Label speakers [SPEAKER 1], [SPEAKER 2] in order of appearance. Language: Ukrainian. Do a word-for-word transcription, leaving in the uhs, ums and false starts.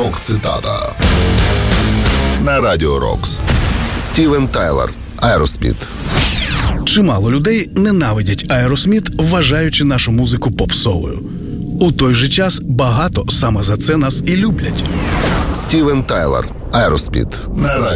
[SPEAKER 1] Рок-цитата на Радіо Рокс. Стівен Тайлер, Aerosmith.
[SPEAKER 2] Чимало людей ненавидять Aerosmith, вважаючи нашу музику попсовою. У той же час багато саме за це нас і люблять.
[SPEAKER 1] Стівен Тайлер, Aerosmith на Радіо